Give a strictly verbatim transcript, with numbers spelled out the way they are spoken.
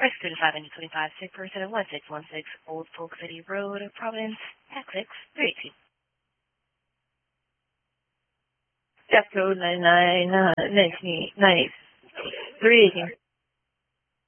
Rescue five twenty-five, sick person at one six one six Old Folk City Road, Providence, X six three eighteen. Death code nine nine, uh, nineteen, nice, three eighteen.